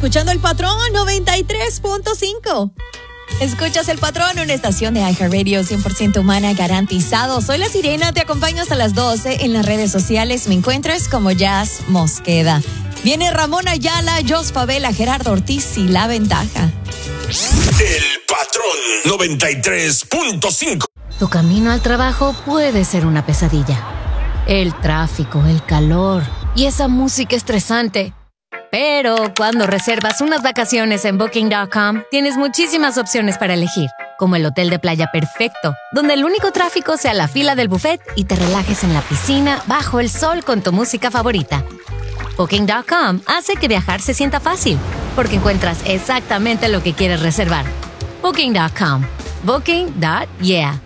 escuchando El Patrón 93.5. Escuchas El Patrón, una estación de iHeartRadio 100% humana, garantizado. Soy La Sirena, te acompaño hasta las 12. En las redes sociales me encuentras como Jazz Mosqueda. Viene Ramón Ayala, Jos Favela, Gerardo Ortiz y La Ventaja. El Patrón 93.5. Tu camino al trabajo puede ser una pesadilla. El tráfico, el calor y esa música estresante. Pero cuando reservas unas vacaciones en Booking.com, tienes muchísimas opciones para elegir, como el hotel de playa perfecto, donde el único tráfico sea la fila del buffet y te relajes en la piscina bajo el sol con tu música favorita. Booking.com hace que viajar se sienta fácil, porque encuentras exactamente lo que quieres reservar. Booking.com. Booking.yeah.